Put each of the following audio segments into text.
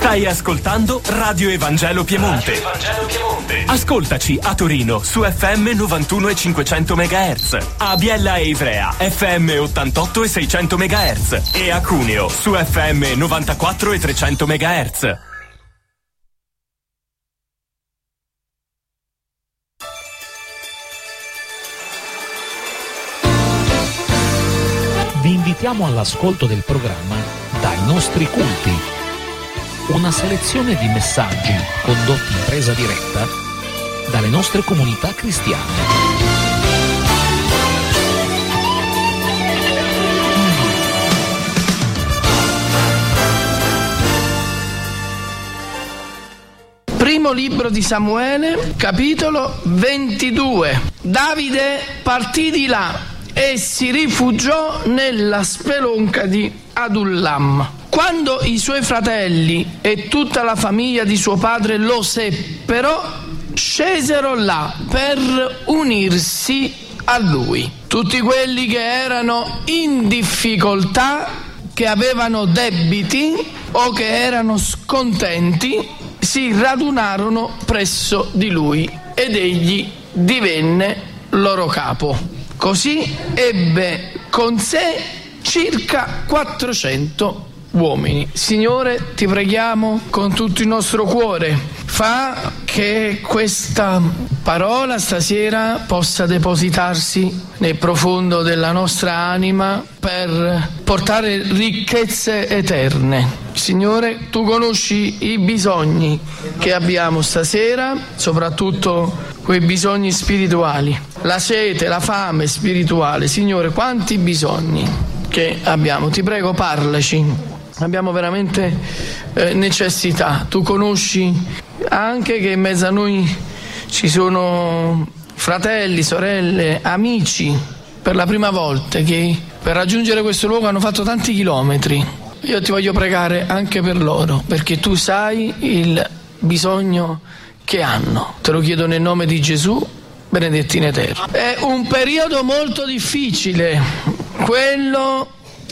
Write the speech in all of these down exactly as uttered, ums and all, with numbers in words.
Stai ascoltando Radio Evangelo Piemonte. Radio Evangelo Piemonte. Ascoltaci a Torino su F M novantuno e cinquecento megahertz, a Biella e Ivrea F M ottantotto e seicento megahertz e a Cuneo su F M novantaquattro e trecento megahertz. Vi invitiamo all'ascolto del programma Dai nostri culti, una selezione di messaggi condotti in presa diretta dalle nostre comunità cristiane. Primo libro di Samuele, capitolo ventidue. Davide partì di là e si rifugiò nella spelonca di Adullam. Quando i suoi fratelli e tutta la famiglia di suo padre lo seppero, scesero là per unirsi a lui. Tutti quelli che erano in difficoltà, che avevano debiti o che erano scontenti, si radunarono presso di lui ed egli divenne loro capo. Così ebbe con sé circa quattrocento uomini. Signore, ti preghiamo con tutto il nostro cuore, fa che questa parola stasera possa depositarsi nel profondo della nostra anima per portare ricchezze eterne. Signore, tu conosci i bisogni che abbiamo stasera, soprattutto quei bisogni spirituali, la sete, la fame spirituale. Signore, quanti bisogni che abbiamo, ti prego, parlaci. Abbiamo veramente eh, necessità. Tu conosci anche che in mezzo a noi ci sono fratelli, sorelle, amici per la prima volta che per raggiungere questo luogo hanno fatto tanti chilometri. Io ti voglio pregare anche per loro, perché tu sai il bisogno che hanno. Te lo chiedo nel nome di Gesù, benedetti in eterno. È un periodo molto difficile, quello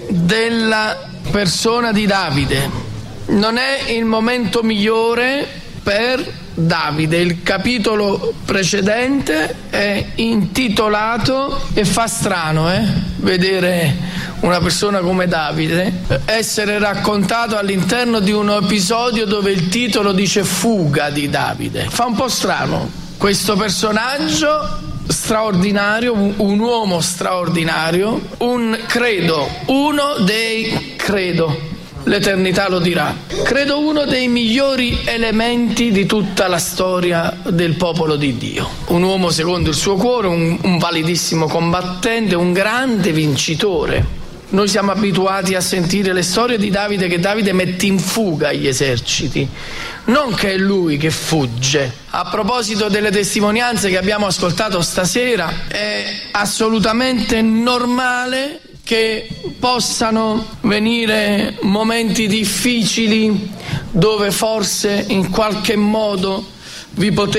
della persona di Davide. Non è il momento migliore per Davide. Il capitolo precedente è intitolato, e fa strano eh, vedere una persona come Davide essere raccontato all'interno di un episodio dove il titolo dice fuga di Davide. Fa un po' strano. Questo personaggio straordinario, un uomo straordinario, un credo, uno dei credo, l'eternità lo dirà, credo uno dei migliori elementi di tutta la storia del popolo di Dio. Un uomo secondo il suo cuore, un, un validissimo combattente, un grande vincitore. Noi siamo abituati a sentire le storie di Davide, che Davide mette in fuga gli eserciti, non che è lui che fugge. A proposito delle testimonianze che abbiamo ascoltato stasera, è assolutamente normale che possano venire momenti difficili dove forse in qualche modo vi potete